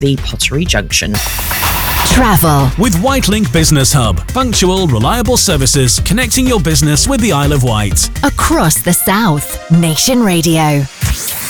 the Pottery Junction. Travel with Whitelink Business Hub. Punctual, reliable services connecting your business with the Isle of Wight. across the south. Nation Radio.